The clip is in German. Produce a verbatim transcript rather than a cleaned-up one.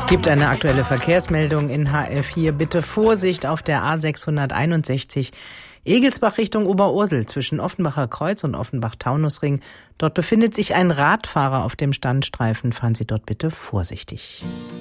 Gibt eine aktuelle Verkehrsmeldung in H L vier. Bitte Vorsicht auf der A sechshunderteinundsechzig Egelsbach Richtung Oberursel zwischen Offenbacher Kreuz und Offenbach-Taunusring. Dort befindet sich ein Radfahrer auf dem Standstreifen. Fahren Sie dort bitte vorsichtig.